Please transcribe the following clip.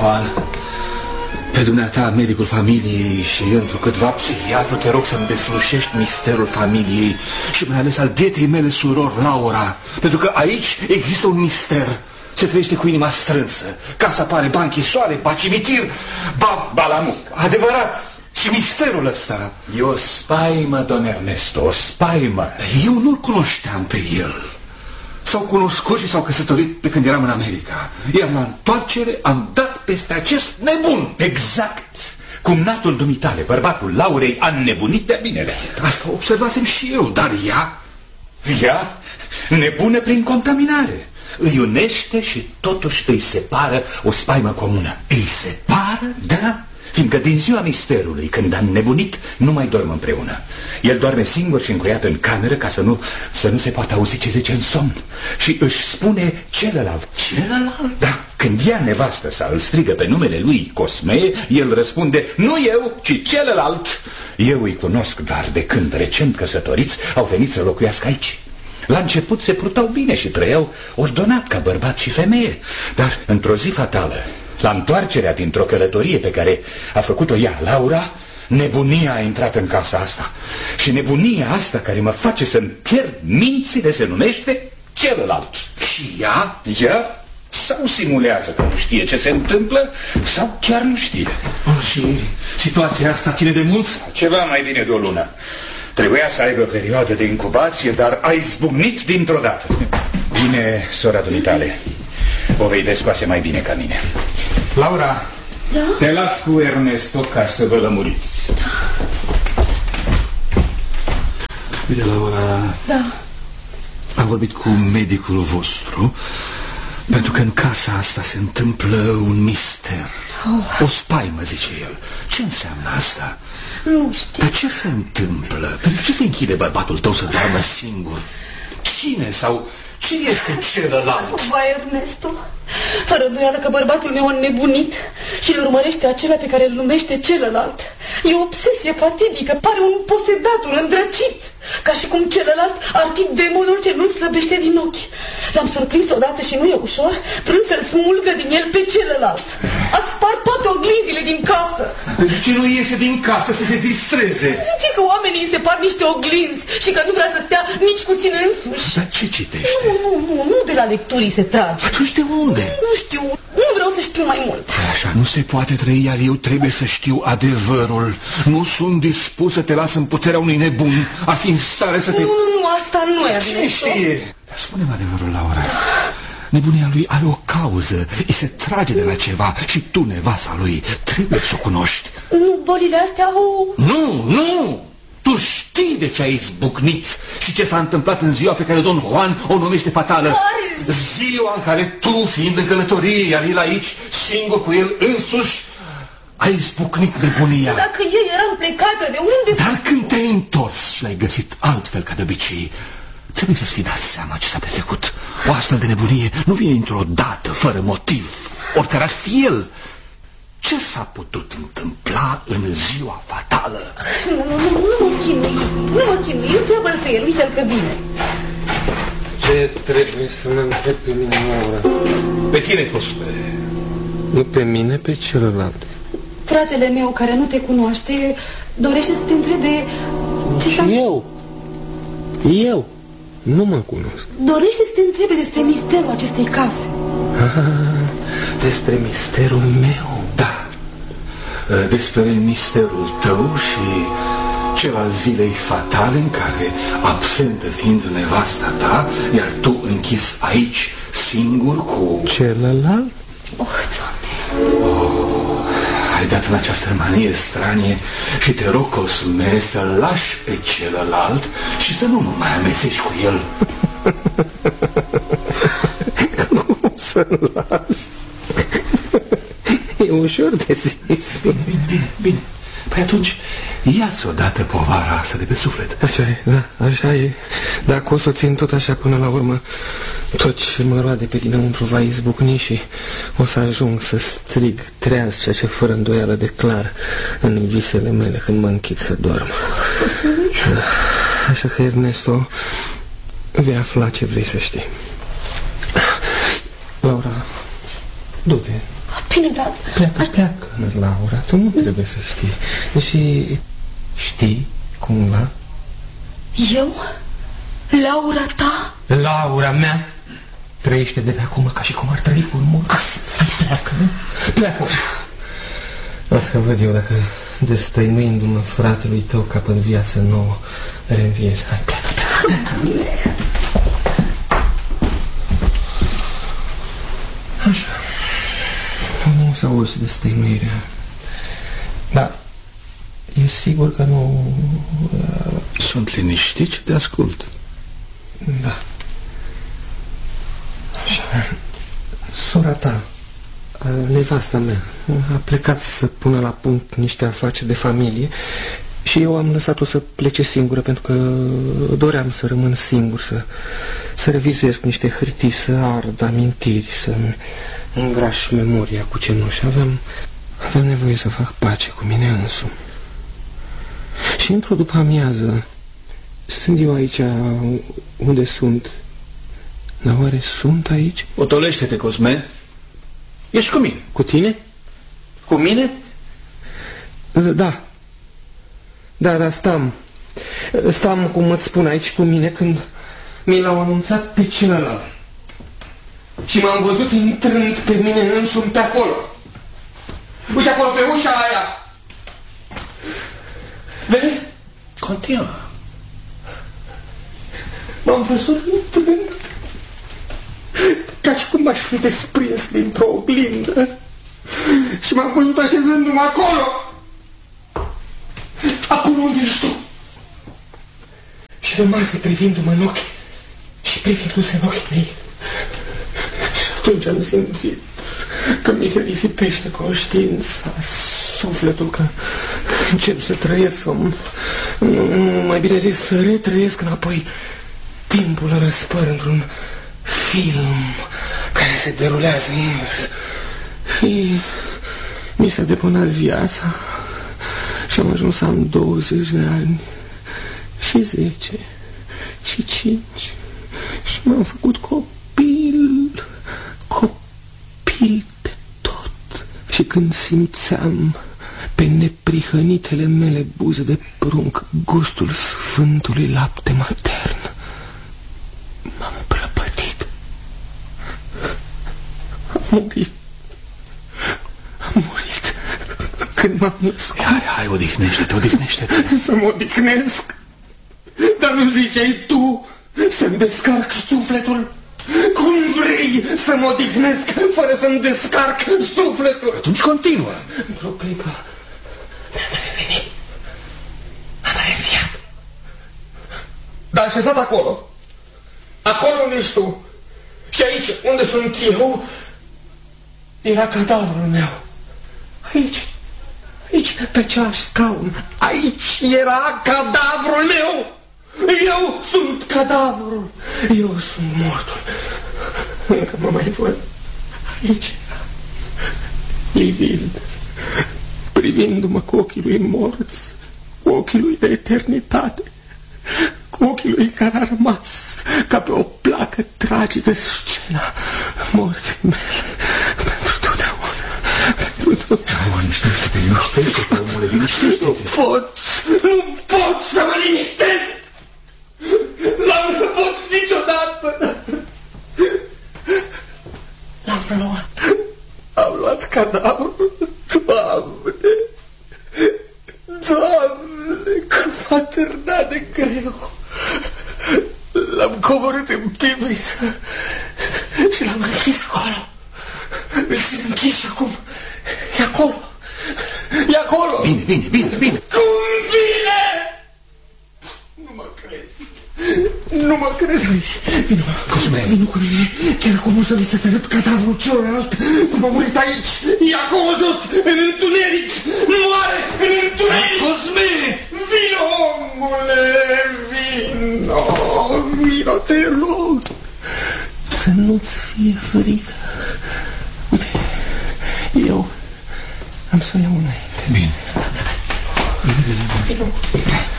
Juan, pe dumneata, medicul familiei și întrucâtva psihiatru, te rog să-mi deslușești misterul familiei și mai ales al bietei mele suror, Laura, pentru că aici există un mister. Se trăiește cu inima strânsă. Casa pare ba închisoare, ba cimitir, ba la muncă. Adevărat. Și misterul ăsta e o spaimă, don Ernesto, o spaimă. Eu nu-l cunoșteam pe el. S-au cunoscut și s-au căsătorit pe când eram în America. Iar la întoarcere am dat peste acest nebun. Exact. Cumnatul dumitale, bărbatul Laurei, a înnebunit de binele. Asta observasem și eu, dar ea... Ea? Nebună prin contaminare. Îi unește și totuși îi separă o spaimă comună. Îi separă? Da, fiindcă din ziua misterului, când a înnebunit, nu mai dorm împreună. El doarme singur și încuiat în cameră ca să nu se poată auzi ce zice în somn. Și își spune celălalt. Celălalt? Da, când ea, nevastă sa, îl strigă pe numele lui Cosme, el răspunde, nu eu, ci celălalt. Eu îi cunosc doar de când, recent căsătoriți, au venit să locuiască aici. La început se purtau bine și trăiau ordonat ca bărbat și femeie. Dar într-o zi fatală, la întoarcerea dintr-o călătorie pe care a făcut-o ea, Laura, nebunia a intrat în casa asta. Și nebunia asta care mă face să-mi pierd mințile se numește celălalt. Și ea? Ea? Sau simulează că nu știe ce se întâmplă, sau chiar nu știe. Și situația asta ține de mult? Ceva mai bine de o lună. Trebuia să aibă o perioadă de incubație, dar a izbucnit dintr-o dată. Bine, sora dumitale, o vei descoase mai bine ca mine. Laura, da? Te las cu Ernesto ca să vă lămuriți. Da. Uite, Laura... Da. Am vorbit cu medicul vostru, pentru că în casa asta se întâmplă un mister. O spaimă, zice el. Ce înseamnă asta? Nu știu. Dar ce se întâmplă? Pentru ce se închide bărbatul tău să doarmă singur? Cine sau ce este celălalt? Vai, Ernesto, fără îndoială că bărbatul meu a înnebunit și îl urmărește acela pe care îl numește celălalt. E o obsesie fatidică, pare un posedat, un îndrăcit, ca și cum celălalt ar fi demonul ce nu-l slăbește din ochi. L-am surprins odată și nu e ușor, vrând să-l smulgă din el pe celălalt. A spart toate oglinzile din casă. De ce nu iese din casă să se distreze? Zice că oamenii îi separ niște oglinzi și că nu vrea să stea nici puțin însuși. Dar ce citește? Nu de la lecturii se trage. Atunci de unde? Nu știu, nu vreau să știu mai mult. Așa nu se poate trăi, iar eu trebuie să știu adevărul. Nu sunt dispus să te las în puterea unui nebun. Ar fi în stare să te... Nu, asta nu e, Ernesto. Ce știe? Dar spune-mi adevărul, Laura. Nebunia lui are o cauză, îi se trage de la ceva și tu, nevasta lui, trebuie să o cunoști. Nu, bolile astea au... Nu! Tu știi de ce ai izbucnit și ce s-a întâmplat în ziua pe care don Juan o numește fatală. Care? Ziua în care tu, fiind în călătorie, iar el aici, singur cu el însuși, ai izbucnit nebunia. Dacă eu eram plecată, de unde... Dar când te-ai întors și l-ai găsit altfel ca de obicei, trebuie să-ți fi dat seama ce s-a petrecut. O astfel de nebunie nu vine într-o dată, fără motiv, oricare ar fi el. Ce s-a putut întâmpla în ziua fatală? Nu mă chinui, întreabă-l pe el, uite-l că vine. Ce trebuie să mă întreb pe mine, Laura? Pe tine, Cosme. Nu pe mine, pe celălalt. Fratele meu, care nu te cunoaște, dorește să te întrebe... Eu nu mă cunosc. Dorește să te întrebe despre misterul acestei case. Despre misterul meu? Da. Despre misterul tău și cel al zilei fatale în care, absentă fiind nevasta ta, iar tu închis aici, singur cu... Celălalt? Ai dat în această manie stranie și te rog, Cosme, să-l lași pe celălalt și să nu mă mai amețești cu el. Cum să-l las? E ușor de zis. Bine. Păi atunci ia-ți odată povara asta de pe suflet. Așa e, da, așa e. Dacă o să o țin tot așa până la urmă, tot ce mă roade pe dinăuntru va izbucni și o să ajung să strig treaz, ceea ce fără îndoială declar în visele mele când mă închid să dorm. Da. Așa că, Ernesto, vei afla ce vrei să știi. Laura, du-te. Bine, dar... Pleacă, Laura, tu nu trebuie să știi. Și știi, cumva? Eu? Laura ta? Laura mea trăiește de pe acum ca și cum ar trăi cu urmă. Pleacă. O să văd eu dacă, destăinuindu-mă fratelui tău capăt viață nouă, reînviezi. Hai, pleacă. Așa. Nu să auzi destăinuirea. Dar e sigur că nu... Sunt liniștit și te ascult. Da. Așa. Sora ta, nevasta mea, a plecat să pună la punct niște afaceri de familie și eu am lăsat-o să plece singură pentru că doream să rămân singur, să revizuiesc niște hârtii, să ard amintiri, să îngraș memoria cu cenușă. Aveam nevoie să fac pace cu mine însumi. Și într-o după-amiază, stând eu aici unde sunt, dar oare sunt aici? Otolește-te, Cosme. Ești cu mine. Cu tine? Cu mine? Da, stam, cum îți spun, aici cu mine când mi l-au anunțat pe celălalt. Și m-am văzut intrând pe mine însumi pe acolo. Uite acolo, pe ușa aia. Vezi? Continuă. M-am văzut intrând ca și cum m-aș fi desprins dintr-o oglindă. Și m-am văzut așezându-mă acolo. Acolo unde ești tu. Și rămase privindu-mă în ochi și privindu-se în ochii mei. Și atunci am simțit că mi se risipește conștiința, sufletul, că încep să trăiesc, mai bine zis, să retrăiesc înapoi timpul răspăr într-un film care se derulează invers. Și mi s-a depănat viața și am ajuns să am 20 de ani și 10 și 5 și m-am făcut copil de tot. Și când simțeam pe neprihănitele mele buze de prunc gustul sfântului lapte matern, m-am prăpătit. Am murit când m-am născut. Hai, odihnește-te. Să mă odihnesc? Dar nu ziceai tu să-mi descarc sufletul? Cum vrei să mă odihnesc fără să-mi descarc sufletul? Atunci continuă. Într-o clipă mi-am revenit. Am reînviat. Dar așezat acolo unde ești tu și aici unde sunt eu, era cadavrul meu. Aici, pe același scaun. Aici era cadavrul meu. Eu sunt cadavrul. Eu sunt mortul. Încă mă mai văd aici, livind, privindu-mă cu ochii lui morți, cu ochii lui de eternitate, cu ochii lui care a rămas ca pe o placă tragică scena morții mele pentru totdeauna. Liniștește-te, omule, liniștește-te. Nu pot să mă liniștesc. N-am să pot niciodată. L-am luat. Am luat cadavrul. Doamne, cum a târnat de greu. L-am coborât în pivniță și l-am închis acolo. Îl țin închis și acum e acolo. E acolo. Bine. Cum bine? Nu mă crezi. Vino, Cosme. Vino cu mine. Chiar acum o să vi să-ți arăt cadavrul celălalt, cum a murit aici. E acolo jos, în întuneric. Moare în întuneric. Cosme! Vino, omule, vino, te rog. Să nu-ți fie frică. Uite, eu am să o iau înainte. Bine. Vino.